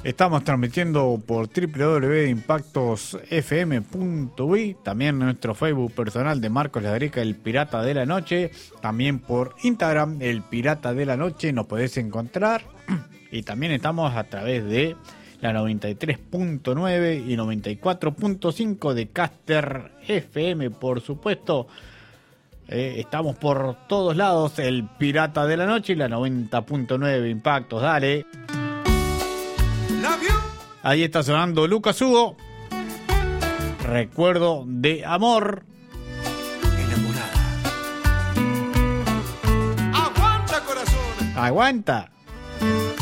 Estamos transmitiendo por www.impactosfm.uy, también nuestro Facebook personal de Marcos Ladrica, El Pirata de la Noche, también por Instagram, El Pirata de la Noche, nos podés encontrar, y también estamos a través de la 93.9 y 94.5 de Caster FM, por supuesto. Estamos por todos lados, El Pirata de la Noche y la 90.9 Impactos, dale. Ahí está sonando Lucas Hugo, Recuerdo de Amor. Enamorada. Aguanta, corazón. Aguanta.